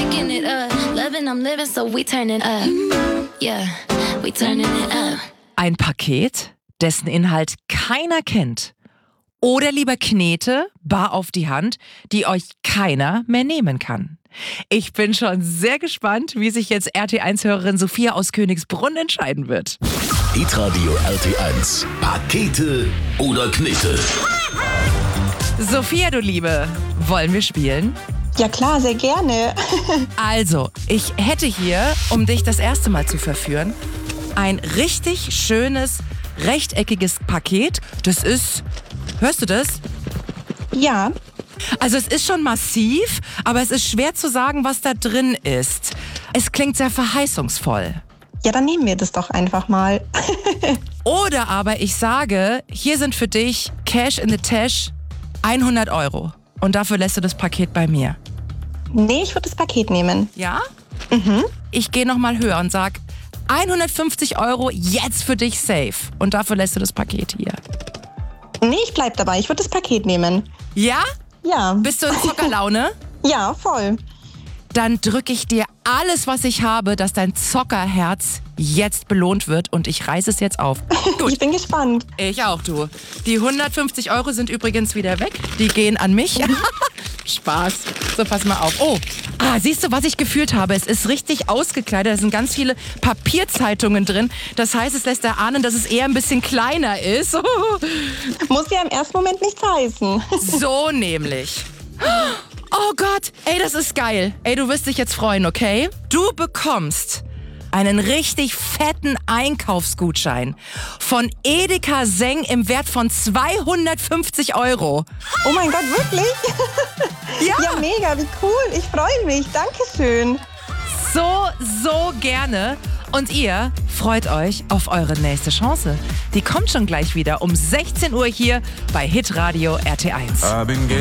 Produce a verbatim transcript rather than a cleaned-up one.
picking it up. Loving, I'm living, so we turning up. Yeah, we turning it up. Ein Paket, dessen Inhalt keiner kennt. Oder lieber Knete, bar auf die Hand, die euch keiner mehr nehmen kann. Ich bin schon sehr gespannt, wie sich jetzt R T eins-Hörerin Sophia aus Königsbrunn entscheiden wird. Hitradio R T eins. Pakete oder Knete? Sophia, du Liebe, wollen wir spielen? Ja klar, sehr gerne. Also, ich hätte hier, um dich das erste Mal zu verführen, ein richtig schönes, rechteckiges Paket. Das ist, hörst du das? Ja. Also es ist schon massiv, aber es ist schwer zu sagen, was da drin ist. Es klingt sehr verheißungsvoll. Ja, dann nehmen wir das doch einfach mal. Oder aber ich sage, hier sind für dich Cash in the Tash hundert Euro. Und dafür lässt du das Paket bei mir. Nee, ich würde das Paket nehmen. Ja? Mhm. Ich gehe nochmal höher und sag hundertfünfzig Euro jetzt für dich safe. Und dafür lässt du das Paket hier. Nee, ich bleib dabei. Ich würde das Paket nehmen. Ja? Ja. Bist du in Zockerlaune? Ja, voll. Dann drücke ich dir alles, was ich habe, dass dein Zockerherz jetzt belohnt wird und ich reiße es jetzt auf. Gut. Ich bin gespannt. Ich auch, du. Die hundertfünfzig Euro sind übrigens wieder weg. Die gehen an mich. Spaß. So, pass mal auf. Oh, ah, siehst du, was ich gefühlt habe? Es ist richtig ausgekleidet. Da sind ganz viele Papierzeitungen drin. Das heißt, es lässt erahnen, dass es eher ein bisschen kleiner ist. Muss ja im ersten Moment nichts heißen. So nämlich. Oh Gott, ey, das ist geil. Ey, du wirst dich jetzt freuen, okay? Du bekommst einen richtig fetten Einkaufsgutschein von Edeka Seng im Wert von zweihundertfünfzig Euro. Oh mein Gott, wirklich? Ja. Ja, mega, wie cool. Ich freue mich. Dankeschön. So, so gerne. Und ihr freut euch auf eure nächste Chance. Die kommt schon gleich wieder um sechzehn Uhr hier bei Hitradio R T eins.